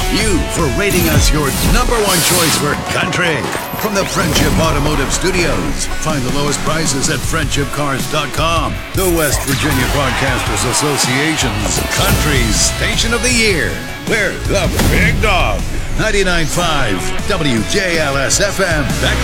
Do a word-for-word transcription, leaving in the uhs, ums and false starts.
you for rating us your number one choice for country. From the Friendship Automotive Studios, find the lowest prices at friendship cars dot com. The West Virginia Broadcasters Association's Country Station of the Year. We're the Big Dog. ninety-nine point five W J L S F M. Back